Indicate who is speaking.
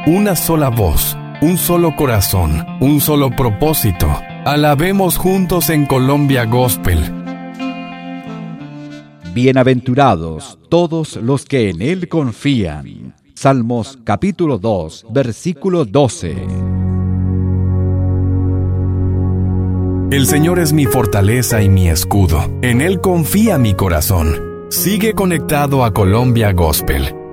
Speaker 1: una sola voz, un solo corazón, un solo propósito. Alabemos juntos en Colombia Gospel.
Speaker 2: Bienaventurados todos los que en Él confían. Salmos capítulo 2, versículo 12.
Speaker 1: El Señor es mi fortaleza y mi escudo. En Él confía mi corazón. Sigue conectado a Colombia Gospel.